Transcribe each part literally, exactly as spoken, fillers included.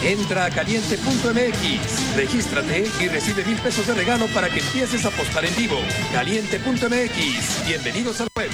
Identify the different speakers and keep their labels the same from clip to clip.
Speaker 1: Entra a caliente punto m x, regístrate y recibe mil pesos de regalo para que empieces a apostar en vivo. caliente punto m x, bienvenidos al juego.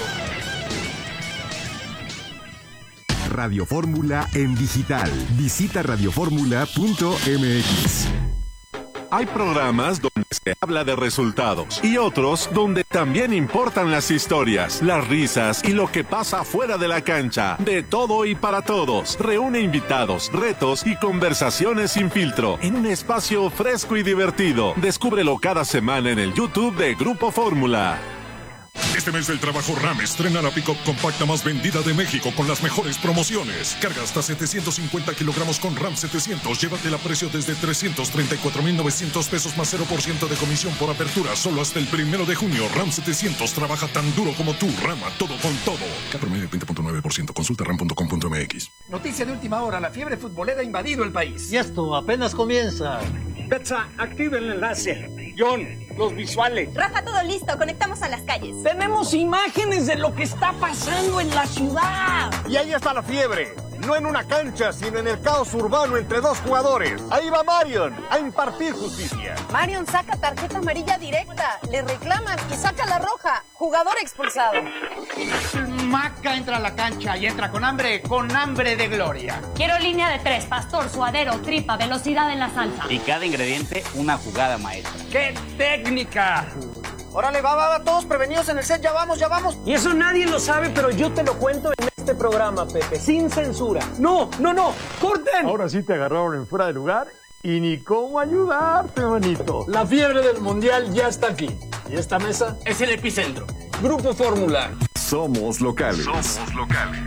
Speaker 2: Radio Fórmula en digital. Visita radio fórmula punto m x.
Speaker 3: Hay programas donde se habla de resultados y otros donde también importan las historias, las risas y lo que pasa fuera de la cancha. De todo y para todos. Reúne invitados, retos y conversaciones sin filtro en un espacio fresco y divertido. Descúbrelo cada semana en el YouTube de Grupo Fórmula.
Speaker 4: Este mes del trabajo RAM estrena la pick-up compacta más vendida de México con las mejores promociones. Carga hasta setecientos cincuenta kilogramos con RAM setecientos. Llévatela a precio desde trescientos treinta y cuatro mil novecientos pesos más cero por ciento de comisión por apertura. Solo hasta el primero de junio. RAM setecientos trabaja tan duro como tú. Rama, todo con todo. K promedio veinte punto nueve por ciento. Consulta ram punto com punto m x.
Speaker 5: Noticia de última hora. La fiebre futbolera ha invadido el país.
Speaker 6: Y esto apenas comienza.
Speaker 7: Betsa, activa el enlace. John, los visuales.
Speaker 8: Rafa, todo listo. Conectamos a las calles.
Speaker 7: Tenemos imágenes de lo que está pasando en la ciudad.
Speaker 9: Y ahí está la fiebre. No en una cancha, sino en el caos urbano entre dos jugadores. Ahí va Marion a impartir justicia.
Speaker 8: Marion saca tarjeta amarilla directa. Le reclaman y saca la roja. Jugador expulsado.
Speaker 5: Maca entra a la cancha y entra con hambre, con hambre de gloria.
Speaker 10: Quiero línea de tres, pastor, suadero, tripa, velocidad en la salsa.
Speaker 11: Y cada ingrediente, una jugada maestra.
Speaker 7: ¡Qué técnica!
Speaker 5: Órale, va, va, va, todos prevenidos en el set, ya vamos, ya vamos.
Speaker 7: Y eso nadie lo sabe, pero yo te lo cuento en este programa, Pepe, sin censura. No, no, no, corten.
Speaker 12: Ahora sí te agarraron en fuera de lugar y ni cómo ayudarte, manito.
Speaker 7: La fiebre del mundial ya está aquí. Y esta mesa es el epicentro. Grupo Fórmula.
Speaker 2: Somos locales.
Speaker 3: Somos locales.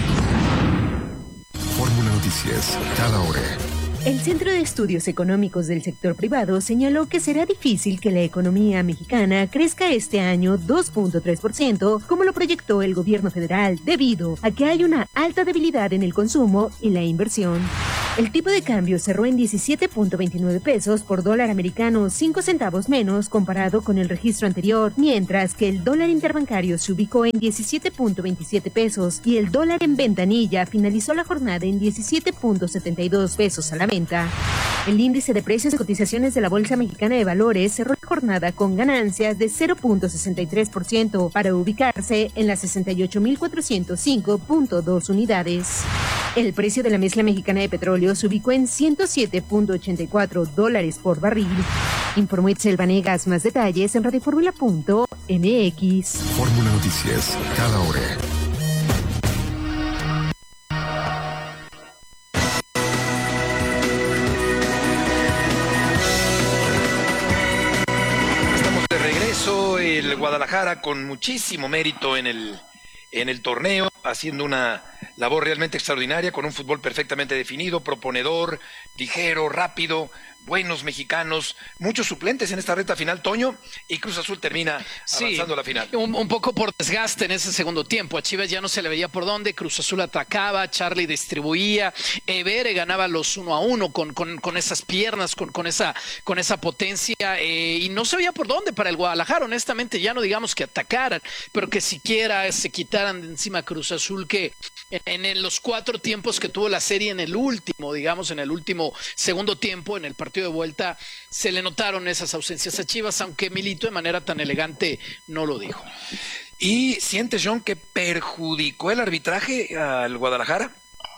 Speaker 2: Fórmula Noticias, cada hora.
Speaker 13: El Centro de Estudios Económicos del Sector Privado señaló que será difícil que la economía mexicana crezca este año dos punto tres por ciento, como lo proyectó el gobierno federal, debido a que hay una alta debilidad en el consumo y la inversión. El tipo de cambio cerró en diecisiete punto veintinueve pesos por dólar americano, cinco centavos menos comparado con el registro anterior, mientras que el dólar interbancario se ubicó en diecisiete punto veintisiete pesos y el dólar en ventanilla finalizó la jornada en diecisiete punto setenta y dos pesos a la venta. El índice de precios y cotizaciones de la Bolsa Mexicana de Valores cerró la jornada con ganancias de cero punto sesenta y tres por ciento para ubicarse en las sesenta y ocho mil cuatrocientos cinco punto dos unidades. El precio de la mezcla mexicana de petróleo se ubicó en ciento siete punto ochenta y cuatro dólares por barril. Informó Itzel Vanegas. Más detalles en radio fórmula punto m x.
Speaker 2: Fórmula Noticias, cada hora.
Speaker 1: El Guadalajara con muchísimo mérito en el, en el torneo, haciendo una labor realmente extraordinaria, con un fútbol perfectamente definido, proponedor, ligero, rápido, buenos mexicanos, muchos suplentes en esta recta final, Toño, y Cruz Azul termina avanzando
Speaker 14: sí,
Speaker 1: a la final.
Speaker 14: Un, un poco por desgaste en ese segundo tiempo. A Chivas ya no se le veía por dónde, Cruz Azul atacaba, Charlie distribuía, Evere ganaba los uno a uno con, con, con esas piernas, con, con, esa, con esa potencia, eh, y no se veía por dónde para el Guadalajara, honestamente, ya no digamos que atacaran, pero que siquiera se quitaran de encima Cruz Azul, que en, en los cuatro tiempos que tuvo la serie, en el último, digamos, en el último segundo tiempo, en el partido de vuelta, se le notaron esas ausencias a Chivas, aunque Milito de manera tan elegante no lo dijo.
Speaker 1: ¿Y sientes, John, que perjudicó el arbitraje al Guadalajara?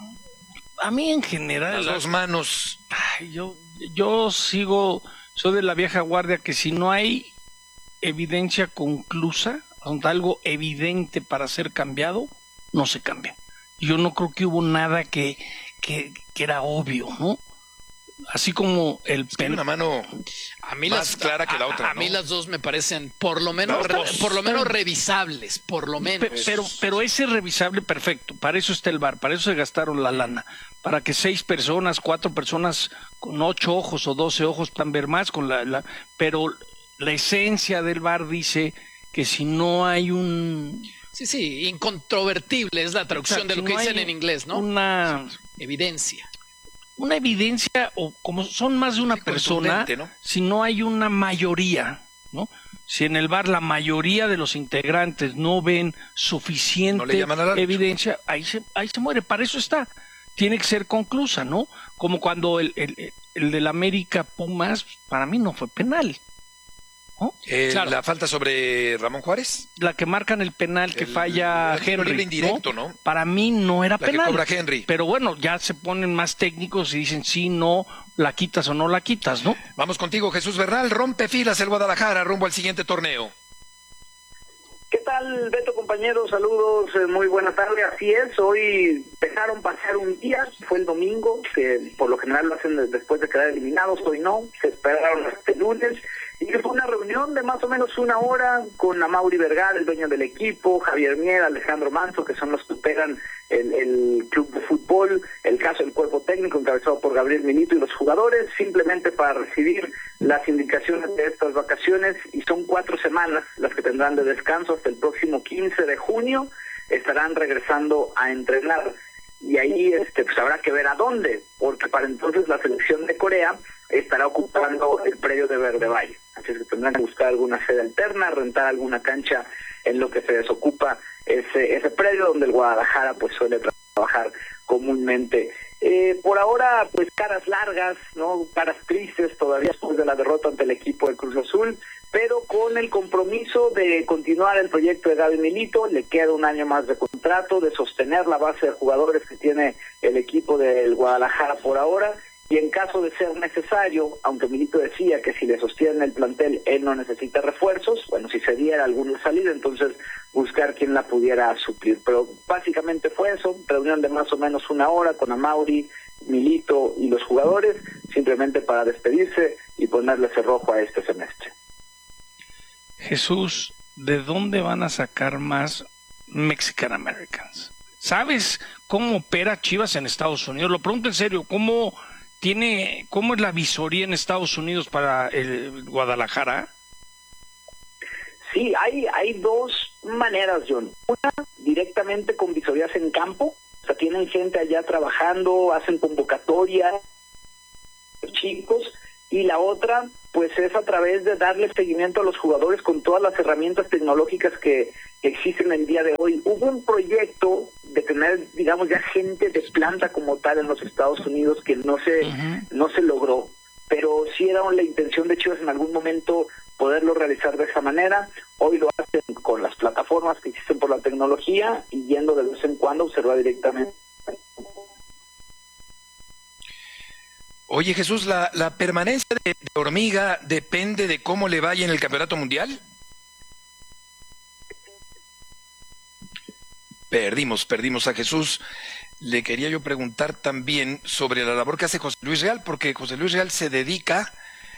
Speaker 15: A mí en general...
Speaker 1: Las dos manos.
Speaker 15: Ay, yo, yo sigo, soy de la vieja guardia, que si no hay evidencia conclusa, algo evidente para ser cambiado, no se cambia. Yo no creo que hubo nada que, que, que era obvio, ¿no? Así como el
Speaker 1: pen... una mano
Speaker 14: a mí
Speaker 1: más
Speaker 14: las,
Speaker 1: clara que la
Speaker 14: a,
Speaker 1: otra.
Speaker 14: A, a
Speaker 1: ¿no?
Speaker 14: mí las dos me parecen por lo menos re, por lo menos revisables, por lo menos.
Speaker 15: Pero, pero pero ese revisable perfecto, para eso está el V A R, para eso se gastaron la lana, para que seis personas, cuatro personas con ocho ojos o doce ojos puedan ver más con la, la pero la esencia del V A R dice que si no hay un
Speaker 14: sí sí incontrovertible es la traducción, o sea, de lo si que no dicen en inglés, ¿no?
Speaker 15: Una
Speaker 14: evidencia.
Speaker 15: Una evidencia, o como son más de una persona, ¿no? Si no hay una mayoría, ¿no? Si en el V A R la mayoría de los integrantes no ven suficiente no evidencia, ahí se, ahí se muere. Para eso está. tiene que ser conclusa, ¿no? Como cuando el, el, el del América Pumas, para mí no fue penal. ¿No?
Speaker 1: Eh,
Speaker 15: Claro.
Speaker 1: La falta sobre Ramón Juárez.
Speaker 15: La que marcan el penal que
Speaker 1: El-
Speaker 15: falla
Speaker 1: el tiro
Speaker 15: Henry,
Speaker 1: libre indirecto, ¿no?
Speaker 15: Para mí no era
Speaker 1: La que
Speaker 15: penal.
Speaker 1: cobra Henry.
Speaker 15: Pero bueno, ya se ponen más técnicos y dicen sí, no, la quitas o no la quitas, ¿no?
Speaker 1: Vamos contigo, Jesús Bernal. Rompe filas el Guadalajara rumbo al siguiente torneo.
Speaker 16: ¿Qué tal, Beto, compañeros? Saludos, eh, muy buena tarde. Así es, hoy dejaron pasar un día, fue el domingo, que por lo general lo hacen después de quedar eliminados, hoy no, se esperaron hasta el lunes, y que fue una reunión de más o menos una hora con Amaury Vergara, el dueño del equipo, Javier Mier, Alejandro Manso, que son los que operan el, el club de fútbol, el caso del cuerpo técnico encabezado por Gabriel Milito y los jugadores, simplemente para recibir las indicaciones de estas vacaciones, y son cuatro semanas las que tendrán de descanso hasta el próximo quince de junio, estarán regresando a entrenar, y ahí este pues habrá que ver a dónde, porque para entonces la selección de Corea estará ocupando el predio de Verde Valle, así es que tendrán que buscar alguna sede alterna, rentar alguna cancha en lo que se desocupa ese ese predio donde el Guadalajara pues suele trabajar comúnmente. Eh, por ahora, pues caras largas, no, caras tristes todavía después de la derrota ante el equipo de Cruz Azul, pero con el compromiso de continuar el proyecto de Gaby Milito, le queda un año más de contrato, de sostener la base de jugadores que tiene el equipo del Guadalajara por ahora, y en caso de ser necesario, aunque Milito decía que si le sostienen el plantel él no necesita refuerzos, bueno, si se diera alguna salida, entonces buscar quién la pudiera suplir. Pero básicamente fue eso, reunión de más o menos una hora con Amaury, Milito y los jugadores, simplemente para despedirse y ponerle cerrojo a este semestre.
Speaker 15: Jesús, ¿de dónde van a sacar más Mexican Americans? ¿Sabes cómo opera Chivas en Estados Unidos? Lo pregunto en serio, ¿cómo tiene, cómo es la visoría en Estados Unidos para el Guadalajara?
Speaker 16: Sí, hay hay dos maneras, John. Una, directamente con visorías en campo, o sea, tienen gente allá trabajando, hacen convocatorias, chicos, y la otra, pues es a través de darle seguimiento a los jugadores con todas las herramientas tecnológicas que, que existen el día de hoy. Hubo un proyecto de tener, digamos, ya gente de planta como tal en los Estados Unidos que no se uh-huh. no se logró, pero sí era la intención de Chivas en algún momento poderlo realizar de esa manera. Hoy lo hacen con las plataformas que existen por la tecnología y yendo de vez en cuando a observar directamente.
Speaker 1: Oye, Jesús, ¿la, la permanencia de, de Hormiga depende de cómo le vaya en el Campeonato Mundial? Perdimos, perdimos a Jesús. Le quería yo preguntar también sobre la labor que hace José Luis Real, porque José Luis Real se dedica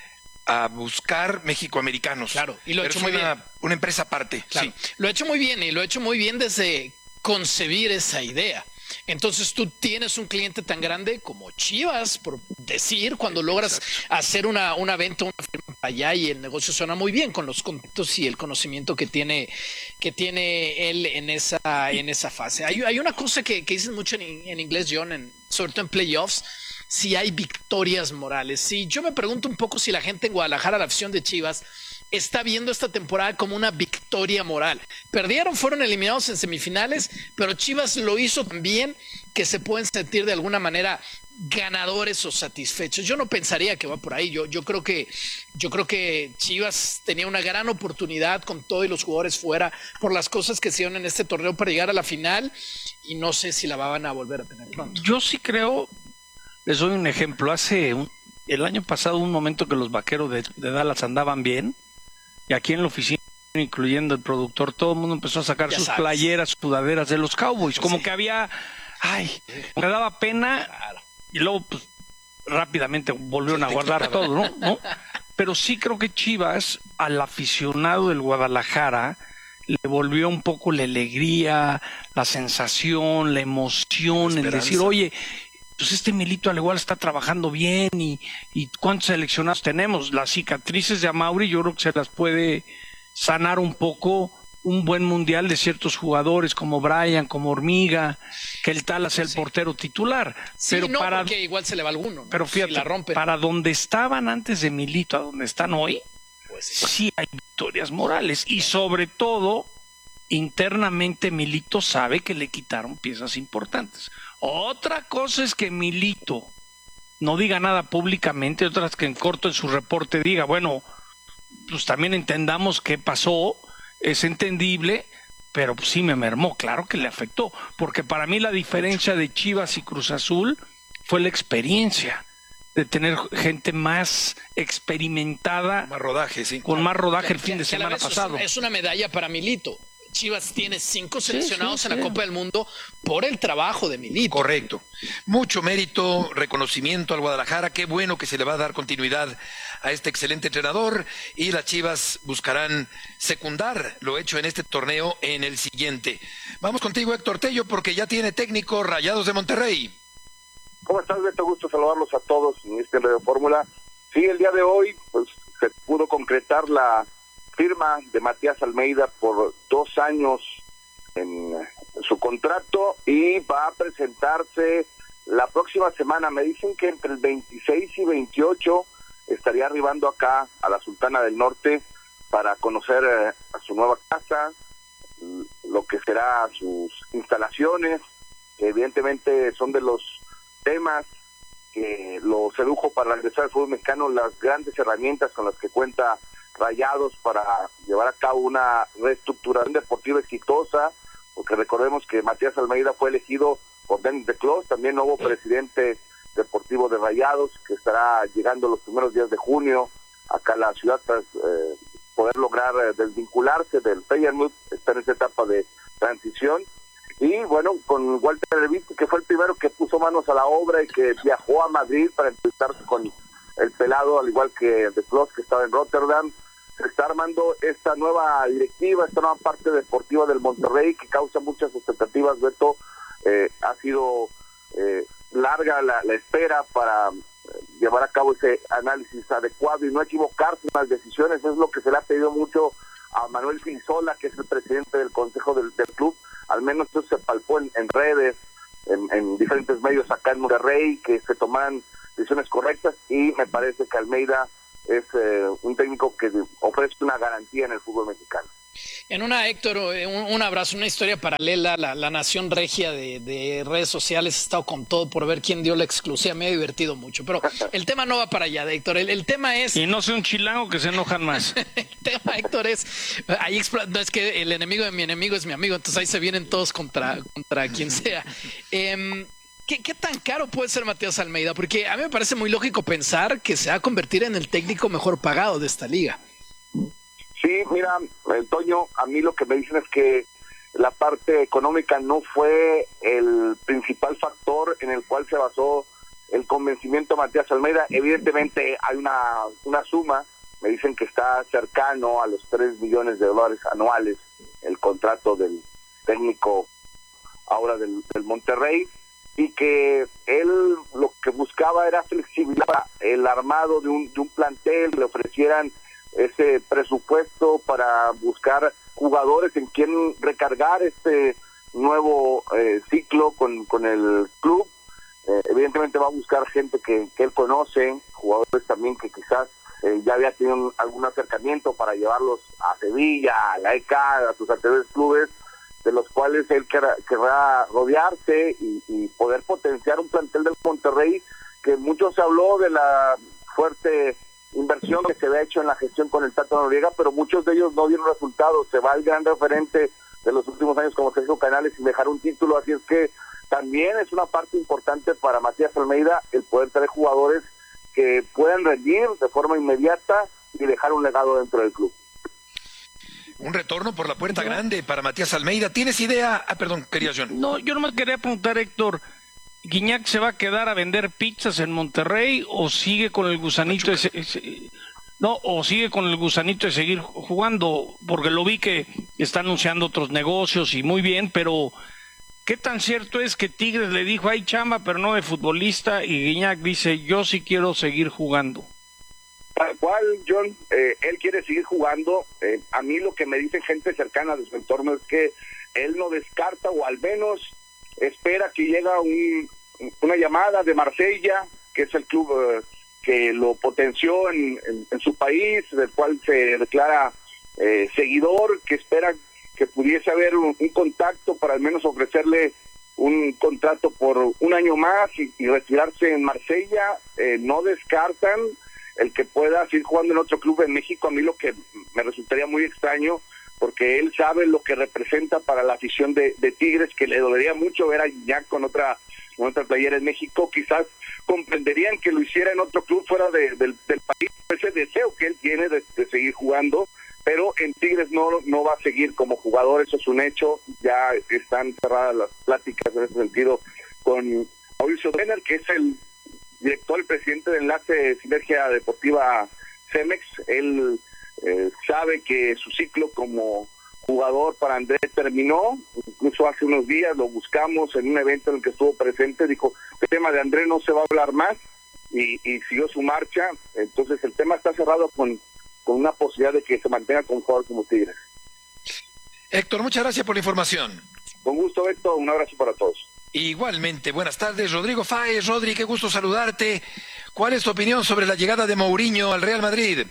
Speaker 1: a buscar mexicoamericanos.
Speaker 14: Claro, y lo ha hecho muy
Speaker 1: una,
Speaker 14: bien.
Speaker 1: Una empresa aparte.
Speaker 14: Claro, sí. Lo ha hecho muy bien y lo ha hecho muy bien desde concebir esa idea. Entonces tú tienes un cliente tan grande como Chivas, por decir, cuando logras Exacto. hacer una, una venta, una firma para allá y el negocio suena muy bien con los contactos y el conocimiento que tiene que tiene él en esa en esa fase. Hay, hay una cosa que, que dicen mucho en, en inglés, John, en, sobre todo en playoffs, si hay victorias morales. Sí, yo me pregunto un poco si la gente en Guadalajara, la afición de Chivas, está viendo esta temporada como una victoria moral. Perdieron, fueron eliminados en semifinales, pero Chivas lo hizo tan bien que se pueden sentir de alguna manera ganadores o satisfechos. Yo no pensaría que va por ahí. Yo, yo creo que, yo creo que Chivas tenía una gran oportunidad con todo y los jugadores fuera por las cosas que se dieron en este torneo para llegar a la final y no sé si la van a volver a tener pronto.
Speaker 15: Yo sí creo, les doy un ejemplo. Hace un, el año pasado un momento que los vaqueros de, de Dallas andaban bien. Y aquí en la oficina, incluyendo el productor, todo el mundo empezó a sacar ya sus sabes. playeras, sudaderas de los Cowboys. Como sí. que había, ay, me daba pena. Claro. Y luego, pues, rápidamente volvieron a guardar todo, ¿no? ¿no? Pero sí creo que Chivas, al aficionado del Guadalajara, le volvió un poco la alegría, la sensación, la emoción, la el decir, oye, pues este Milito al igual está trabajando bien y, y ¿cuántos seleccionados tenemos? Las cicatrices de Amaury yo creo que se las puede sanar un poco un buen mundial de ciertos jugadores como Brian, como Hormiga, que el Talas es el sí. portero titular.
Speaker 14: Sí,
Speaker 15: pero
Speaker 14: no,
Speaker 15: para,
Speaker 14: porque igual se le va alguno, ¿no?
Speaker 15: Pero fíjate, si la rompe. Para donde estaban antes de Milito, a donde están hoy, pues sí. sí hay victorias morales. Y sobre todo, internamente Milito sabe que le quitaron piezas importantes. Otra cosa es que Milito no diga nada públicamente, otras que en corto en su reporte diga, bueno, pues también entendamos qué pasó, es entendible, pero pues sí me mermó, claro que le afectó, porque para mí la diferencia de Chivas y Cruz Azul fue la experiencia de tener gente más experimentada,
Speaker 1: más rodaje, sí,
Speaker 15: con más rodaje el fin de
Speaker 14: que a la
Speaker 15: semana
Speaker 14: vez
Speaker 15: pasado.
Speaker 14: Es una medalla para Milito. Chivas tiene cinco seleccionados
Speaker 1: sí, sí,
Speaker 14: en la
Speaker 1: sí.
Speaker 14: Copa del Mundo por el trabajo de Milito.
Speaker 1: Correcto. Mucho mérito, reconocimiento al Guadalajara. Qué bueno que se le va a dar continuidad a este excelente entrenador y las Chivas buscarán secundar lo hecho en este torneo en el siguiente. Vamos contigo, Héctor Tello, porque ya tiene técnico Rayados de Monterrey.
Speaker 17: ¿Cómo estás, Beto? Gusto saludarlos a todos en este Radio Fórmula. Sí, el día de hoy pues se pudo concretar la firma de Matías Almeida por dos años en su contrato y va a presentarse la próxima semana. Me dicen que entre el veintiséis y veintiocho estaría arribando acá a la Sultana del Norte para conocer eh, a su nueva casa, lo que será sus instalaciones, que evidentemente son de los temas que lo sedujo para regresar al fútbol mexicano, las grandes herramientas con las que cuenta Rayados para llevar a cabo una reestructuración deportiva exitosa, porque recordemos que Matías Almeida fue elegido por Denis de Clos, también nuevo presidente deportivo de Rayados, que estará llegando los primeros días de junio acá a la ciudad tras eh, poder lograr eh, desvincularse del Feyenoord, está en esa etapa de transición. Y bueno, con Walter Leviti, que fue el primero que puso manos a la obra y que viajó a Madrid para entrevistarse con el pelado, al igual que de Clos, que estaba en Rotterdam. Se está armando esta nueva directiva, esta nueva parte deportiva del Monterrey, que causa muchas expectativas, Beto. Eh, ha sido eh, larga la, la espera para llevar a cabo ese análisis adecuado y no equivocarse en las decisiones. Es lo que se le ha pedido mucho a Manuel Finzola, que es el presidente del consejo del, del club. Al menos eso se palpó en, en redes, en, en diferentes medios acá en Monterrey, que se tomaran decisiones correctas, y me parece que Almeida es eh, un técnico que ofrece una garantía en el fútbol mexicano.
Speaker 14: En una, Héctor, un, un abrazo, una historia paralela, la, la Nación Regia de, de redes sociales ha estado con todo por ver quién dio la exclusiva, me ha divertido mucho, pero el tema no va para allá, Héctor, el, el tema es...
Speaker 15: Y no sea un chilango que se enojan más.
Speaker 14: El tema, Héctor, es, ahí no, es que el enemigo de mi enemigo es mi amigo, entonces ahí se vienen todos contra, contra quien sea. Eh, ¿Qué, ¿Qué tan caro puede ser Matías Almeida? Porque a mí me parece muy lógico pensar que se va a convertir en el técnico mejor pagado de esta liga.
Speaker 17: Sí, mira, eh, Toño, a mí lo que me dicen es que la parte económica no fue el principal factor en el cual se basó el convencimiento de Matías Almeida. Evidentemente hay una, una suma, me dicen que está cercano a los tres millones de dólares anuales el contrato del técnico ahora del, del Monterrey, y que él lo que buscaba era flexibilizar el armado de un, de un plantel, le ofrecieran ese presupuesto para buscar jugadores en quien recargar este nuevo eh, ciclo con, con el club. Eh, evidentemente va a buscar gente que, que él conoce, jugadores también que quizás eh, ya había tenido un, algún acercamiento para llevarlos a Sevilla, a la E C A, a sus anteriores clubes, de los cuales él querrá, querrá rodearse y, y poder potenciar un plantel del Monterrey, que mucho se habló de la fuerte inversión que se había hecho en la gestión con el Tata Noriega, pero muchos de ellos no dieron resultados. Se va el gran referente de los últimos años como Sergio Canales sin dejar un título, así es que también es una parte importante para Matías Almeida el poder traer jugadores que puedan rendir de forma inmediata y dejar un legado dentro del club.
Speaker 1: Un retorno por la puerta grande para Matías Almeida. ¿Tienes idea? Ah, perdón, quería John.
Speaker 15: No, yo nomás quería preguntar, Héctor, ¿Guiñac se va a quedar a vender pizzas en Monterrey o sigue con el gusanito de se, ese, no, o sigue con el gusanito de seguir jugando? Porque lo vi que está anunciando otros negocios y muy bien, pero ¿qué tan cierto es que Tigres le dijo, hay chamba, pero no de futbolista, y Guiñac dice, yo sí quiero seguir jugando?
Speaker 17: Tal cual, John, eh, él quiere seguir jugando. Eh, a mí lo que me dicen gente cercana de su entorno es que él no descarta, o al menos espera que llegue un, una llamada de Marsella, que es el club eh, que lo potenció en, en, en su país, del cual se declara eh, seguidor, que espera que pudiese haber un, un contacto para al menos ofrecerle un contrato por un año más y, y retirarse en Marsella. Eh, no descartan el que pueda seguir jugando en otro club en México. A mí lo que me resultaría muy extraño, porque él sabe lo que representa para la afición de, de Tigres, que le dolería mucho ver a Gignac con otra, con otra playera en México. Quizás comprenderían que lo hiciera en otro club fuera de, del, del país, ese deseo que él tiene de, de seguir jugando, pero en Tigres no, no va a seguir como jugador, eso es un hecho. Ya están cerradas las pláticas en ese sentido con Mauricio Denner, que es el director, el presidente de Enlace de Sinergia Deportiva Cemex. Él eh, sabe que su ciclo como jugador para Andrés terminó. Incluso hace unos días lo buscamos en un evento en el que estuvo presente, dijo que el tema de Andrés no se va a hablar más, y, y siguió su marcha. Entonces el tema está cerrado con, con una posibilidad de que se mantenga con jugador como Tigres.
Speaker 1: Héctor, muchas gracias por la información.
Speaker 17: Con gusto, Héctor, un abrazo para todos.
Speaker 1: Igualmente, buenas tardes, Rodrigo Fáez. Rodri, qué gusto saludarte. ¿Cuál es tu opinión sobre la llegada de Mourinho al Real Madrid?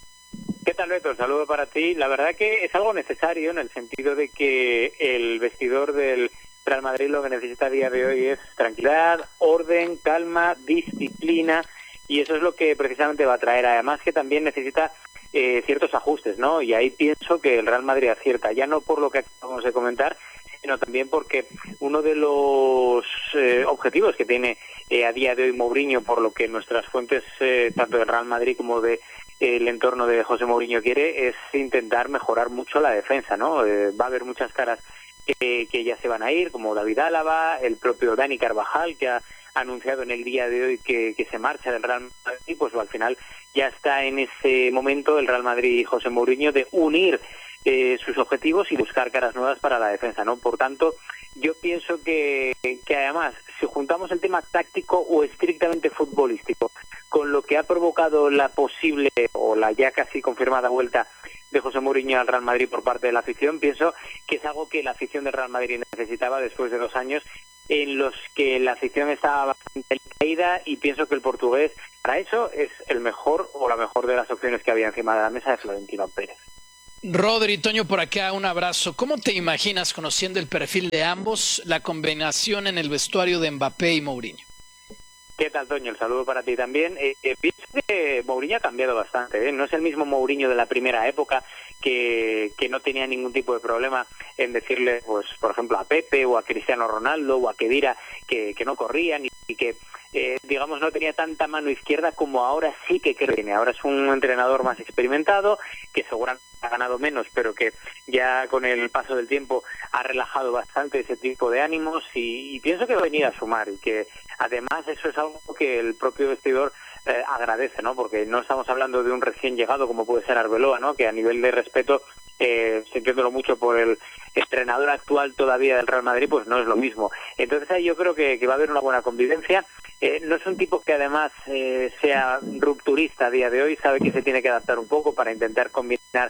Speaker 18: ¿Qué tal, Beto? Saludo para ti. La verdad que es algo necesario en el sentido de que el vestidor del Real Madrid lo que necesita a día de hoy es tranquilidad, orden, calma, disciplina, y eso es lo que precisamente va a traer. Además que también necesita eh, ciertos ajustes, ¿no? Y ahí pienso que el Real Madrid acierta, ya no por lo que acabamos de comentar, sino también porque uno de los eh, objetivos que tiene eh, a día de hoy Mourinho, por lo que nuestras fuentes, eh, tanto del Real Madrid como de eh, el entorno de José Mourinho quiere, es intentar mejorar mucho la defensa, ¿no? Eh, va a haber muchas caras que, que ya se van a ir, como David Álava, el propio Dani Carvajal, que ha anunciado en el día de hoy que, que se marcha del Real Madrid. Pues al final ya está en ese momento el Real Madrid y José Mourinho de unir Eh, sus objetivos y buscar caras nuevas para la defensa, ¿no? Por tanto, yo pienso que, que además, si juntamos el tema táctico o estrictamente futbolístico con lo que ha provocado la posible o la ya casi confirmada vuelta de José Mourinho al Real Madrid por parte de la afición, pienso que es algo que la afición del Real Madrid necesitaba después de dos años en los que la afición estaba bastante caída, y pienso que el portugués para eso es el mejor o la mejor de las opciones que había encima de la mesa de Florentino Pérez.
Speaker 14: Rodri, Toño por acá, un abrazo. ¿Cómo te imaginas, conociendo el perfil de ambos, la combinación en el vestuario de Mbappé y Mourinho?
Speaker 18: ¿Qué tal, Toño? El saludo para ti también. Eh, eh, pienso que Mourinho ha cambiado bastante, ¿eh? No es el mismo Mourinho de la primera época, que, que no tenía ningún tipo de problema en decirle, pues, por ejemplo, a Pepe o a Cristiano Ronaldo o a Khedira que, que no corrían, y, y que, eh, digamos, no tenía tanta mano izquierda como ahora sí que creo que tiene. Ahora es un entrenador más experimentado, que seguramente ha ganado menos, pero que ya con el paso del tiempo ha relajado bastante ese tipo de ánimos, y, y pienso que va a venir a sumar, y que además eso es algo que el propio vestidor eh, agradece, ¿no? Porque no estamos hablando de un recién llegado como puede ser Arbeloa, ¿no? Que a nivel de respeto, eh, sintiéndolo mucho por el entrenador actual todavía del Real Madrid, pues no es lo mismo. Entonces ahí yo creo que, que va a haber una buena convivencia. Eh, no es un tipo que además eh, sea rupturista a día de hoy, sabe que se tiene que adaptar un poco para intentar combinar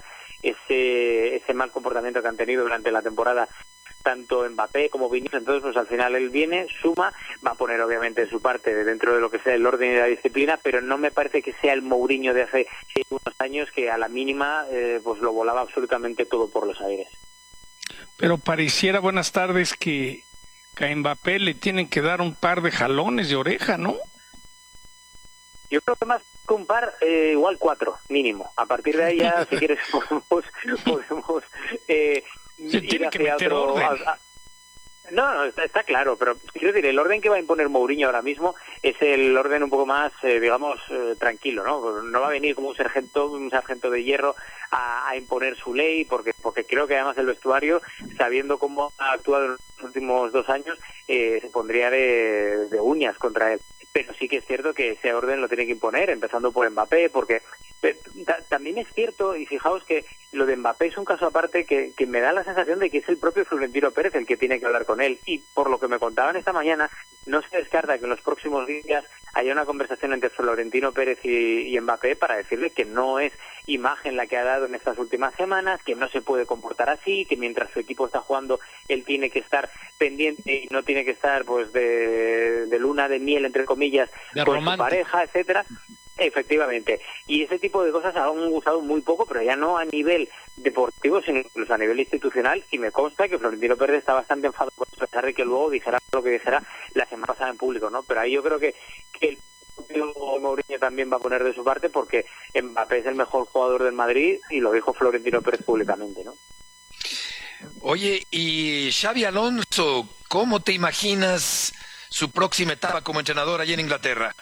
Speaker 18: ese ese mal comportamiento que han tenido durante la temporada tanto Mbappé como Vinicius. Entonces, pues al final él viene, suma, va a poner obviamente su parte dentro de lo que sea el orden y la disciplina, pero no me parece que sea el Mourinho de hace unos años, que a la mínima eh, pues lo volaba absolutamente todo por los aires.
Speaker 15: Pero pareciera, buenas tardes, que, que a Mbappé le tienen que dar un par de jalones de oreja, ¿no?
Speaker 18: Yo creo que más que un par, eh, igual cuatro, mínimo. A partir de ahí ya, si quieres, podemos, podemos eh,
Speaker 15: Se tiene que meter
Speaker 18: otro,
Speaker 15: orden.
Speaker 18: A, a, no, no, está, está claro, pero quiero decir, el orden que va a imponer Mourinho ahora mismo es el orden un poco más, eh, digamos, eh, tranquilo, ¿no? No va a venir como un sargento, un sargento de hierro a, a imponer su ley, porque porque creo que además el vestuario, sabiendo cómo ha actuado en los últimos dos años, eh, se pondría de, de uñas contra él. Pero sí que es cierto que ese orden lo tiene que imponer, empezando por Mbappé, porque también es cierto, y fijaos que lo de Mbappé es un caso aparte que, que me da la sensación de que es el propio Florentino Pérez el que tiene que hablar con él, y por lo que me contaban esta mañana, no se descarta que en los próximos días haya una conversación entre Florentino Pérez y, y Mbappé para decirle que no es imagen la que ha dado en estas últimas semanas, que no se puede comportar así, que mientras su equipo está jugando él tiene que estar pendiente y no tiene que estar pues de, de luna de miel, entre comillas,
Speaker 14: de
Speaker 18: con
Speaker 14: romántico.
Speaker 18: su pareja, etcétera. Efectivamente. Y ese tipo de cosas han gustado muy poco, pero ya no a nivel deportivo, sino incluso a nivel institucional. Y me consta que Florentino Pérez está bastante enfadado por eso, a pesar de que luego dijera lo que dijera la semana pasada en público, ¿no? Pero ahí yo creo que, que el propio Mourinho también va a poner de su parte, porque Mbappé es el mejor jugador del Madrid y lo dijo Florentino Pérez públicamente, ¿no?
Speaker 1: Oye, y Xabi Alonso, ¿cómo te imaginas su próxima etapa como entrenador allí en Inglaterra?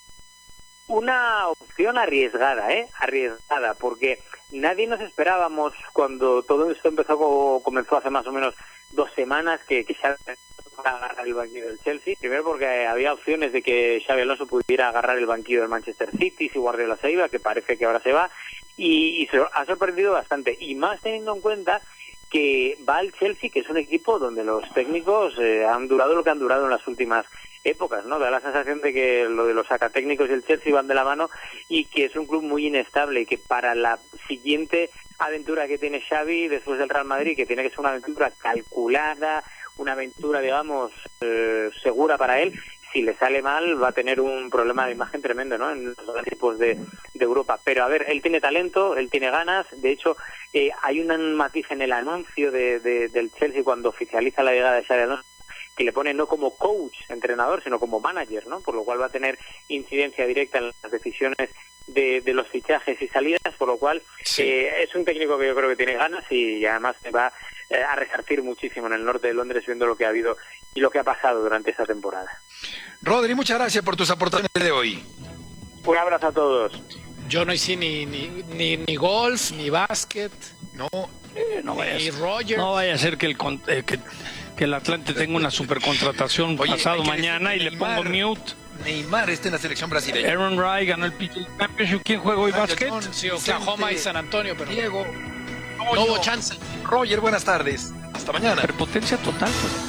Speaker 18: Una opción arriesgada, ¿eh? Arriesgada, porque nadie nos esperábamos cuando todo esto empezó, comenzó hace más o menos dos semanas que, que Xabi fuera a agarrar el banquillo del Chelsea. Primero porque había opciones de que Xabi Alonso pudiera agarrar el banquillo del Manchester City si Guardiola se iba, que parece que ahora se va, y, y se ha sorprendido bastante, y más teniendo en cuenta que va al Chelsea, que es un equipo donde los técnicos eh, han durado lo que han durado en las últimas épocas, ¿no? Da la sensación de que lo de los sacatécnicos y el Chelsea van de la mano, y que es un club muy inestable, y que para la siguiente aventura que tiene Xavi después del Real Madrid, que tiene que ser una aventura calculada, una aventura, digamos, eh, segura para él, si le sale mal va a tener un problema de imagen tremendo, ¿no? En los equipos de, de Europa. Pero a ver, él tiene talento, él tiene ganas. De hecho, eh, hay un matiz en el anuncio de, de, del Chelsea cuando oficializa la llegada de Xabi Alonso, que le pone no como coach, entrenador, sino como manager, ¿no? Por lo cual va a tener incidencia directa en las decisiones de, de los fichajes y salidas, por lo cual sí. eh, es un técnico que yo creo que tiene ganas, y además va eh, a resarcir muchísimo en el norte de Londres, viendo lo que ha habido y lo que ha pasado durante esta temporada.
Speaker 1: Rodri, muchas gracias por tus aportaciones de hoy.
Speaker 18: Un abrazo a todos.
Speaker 14: Yo no hice ni, ni, ni, ni golf, ni básquet,
Speaker 1: no,
Speaker 14: eh, no vaya
Speaker 15: ni
Speaker 14: a ser, Roger.
Speaker 15: No vaya a ser que el, eh, que, que el Atlante tenga una supercontratación Oye, pasado mañana y le pongo mute.
Speaker 1: Neymar está en la selección brasileña.
Speaker 15: Aaron Wright ganó el P G A Championship. ¿Quién juega hoy básquet?
Speaker 14: Sí, Oklahoma y San Antonio, pero
Speaker 1: Diego,
Speaker 14: no, no hubo chance.
Speaker 1: Roger, buenas tardes. Hasta mañana.
Speaker 15: Prepotencia total, pues.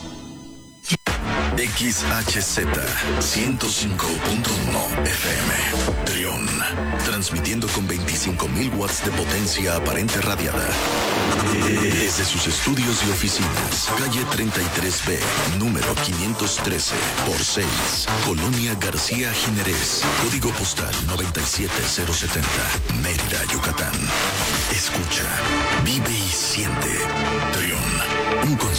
Speaker 19: X H Z ciento cinco punto uno F M Trión, transmitiendo con veinticinco mil watts de potencia aparente radiada desde sus estudios y oficinas, calle treinta y tres B, número quinientos trece por seis, Colonia García Jiménez, código postal noventa y siete cero setenta, Mérida, Yucatán. Escucha, vive y siente Trión, un